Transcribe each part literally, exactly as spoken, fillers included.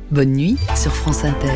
Bonne nuit sur France Inter.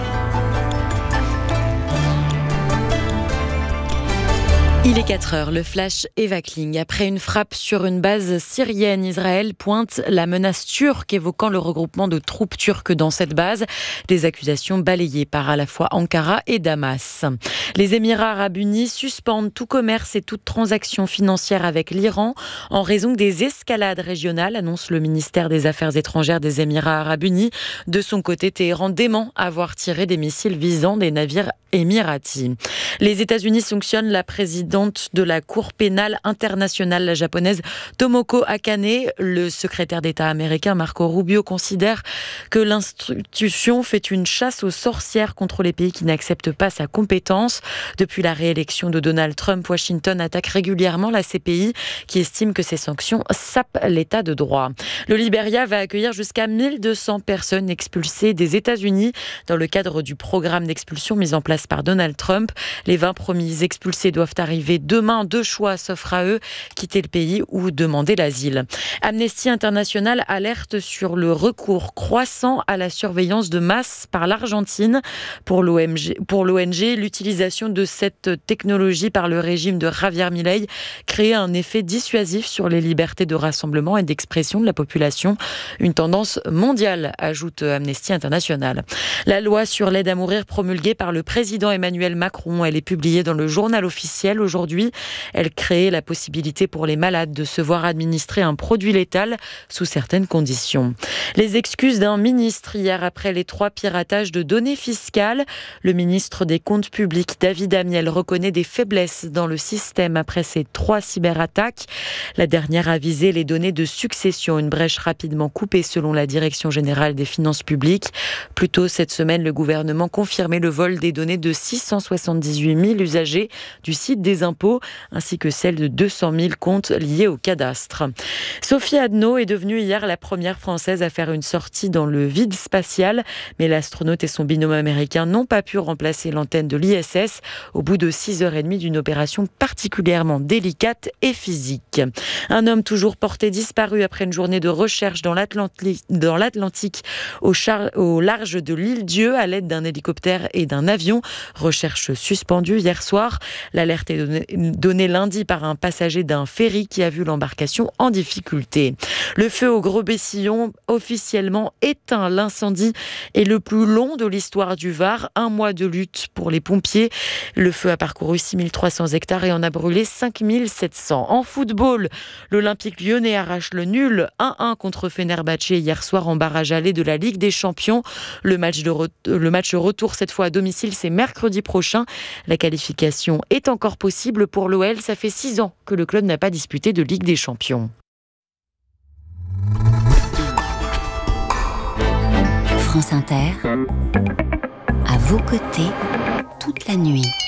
Il est quatre heures, le flash Eva Kling. Après une frappe sur une base syrienne, Israël pointe la menace turque, évoquant le regroupement de troupes turques dans cette base. Des accusations balayées par à la fois Ankara et Damas. Les Émirats arabes unis suspendent tout commerce et toute transaction financière avec l'Iran en raison des escalades régionales, annonce le ministère des Affaires étrangères des Émirats arabes unis. De son côté, Téhéran dément avoir tiré des missiles visant des navires émiratis. Les États-Unis sanctionnent la présidente de la Cour pénale internationale, la japonaise Tomoko Akane. Le secrétaire d'État américain Marco Rubio considère que l'institution fait une chasse aux sorcières contre les pays qui n'acceptent pas sa compétence. Depuis la réélection de Donald Trump, Washington attaque régulièrement la C P I qui estime que ces sanctions sapent l'état de droit. Le Libéria va accueillir jusqu'à mille deux cents personnes expulsées des États-Unis dans le cadre du programme d'expulsion mis en place par Donald Trump. Les vingt premiers expulsés doivent arriver demain. Deux choix s'offrent à eux, quitter le pays ou demander l'asile. Amnesty International alerte sur le recours croissant à la surveillance de masse par l'Argentine. Pour l'O M G, pour l'O N G, l'utilisation de cette technologie par le régime de Javier Milei crée un effet dissuasif sur les libertés de rassemblement et d'expression de la population. Une tendance mondiale, ajoute Amnesty International. La loi sur l'aide à mourir promulguée par le président Emmanuel Macron, elle est publiée dans le journal officiel aujourd'hui. Elle crée la possibilité pour les malades de se voir administrer un produit létal sous certaines conditions. Les excuses d'un ministre hier après les trois piratages de données fiscales. Le ministre des Comptes publics, David Amiel, reconnaît des faiblesses dans le système après ces trois cyberattaques. La dernière a visé les données de succession, une brèche rapidement coupée selon la Direction générale des finances publiques. Plus tôt cette semaine, le gouvernement confirmait le vol des données de six cent soixante-dix-huit mille usagers du site des impôts, ainsi que celle de deux cent mille comptes liés au cadastre. Sophie Adno est devenue hier la première Française à faire une sortie dans le vide spatial, mais l'astronaute et son binôme américain n'ont pas pu remplacer l'antenne de l'I S S au bout de six heures trente d'une opération particulièrement délicate et physique. Un homme toujours porté disparu après une journée de recherche dans l'Atlantique, dans l'Atlantique au, char- au large de l'île Dieu à l'aide d'un hélicoptère et d'un avion. Recherche suspendue hier soir. L'alerte est donnée, donnée lundi par un passager d'un ferry qui a vu l'embarcation en difficulté. Le feu au Gros-Bessillon, officiellement éteint. L'incendie est le plus long de l'histoire du Var. Un mois de lutte pour les pompiers. Le feu a parcouru six mille trois cents hectares et en a brûlé cinq mille sept cents. En football, l'Olympique lyonnais arrache le nul un un contre Fenerbahçe hier soir en barrage aller de la Ligue des Champions. Le match, de re- le match retour cette fois à domicile, c'est mercredi prochain. La qualification est encore possible pour l'O L. Ça fait six ans que le club n'a pas disputé de Ligue des Champions. France Inter, à vos côtés, toute la nuit.